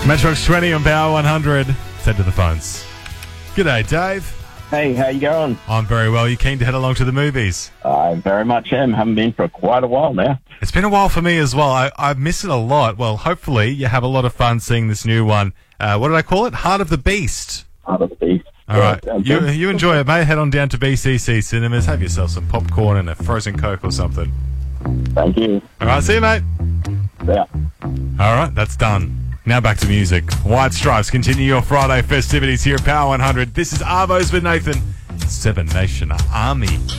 Matchbox 20 on Power 100. Let's head to the phones. G'day, Dave. Hey, how you going? I'm very well. You keen to head along to the movies? I very much am. Haven't been for quite a while now. It's been a while for me as well. I miss it a lot. Well, hopefully you have a lot of fun seeing this new one. What did I call it? Heart of the Beast. Heart of the Beast. All right. You enjoy it, mate. Head on down to BCC Cinemas. Have yourself some popcorn and a frozen Coke or something. Thank you. All right. See you, mate. Yeah. All right. That's done. Now back to music. White Stripes continue your Friday festivities here at Power 100. This is Arvos with Nathan. Seven Nation Army.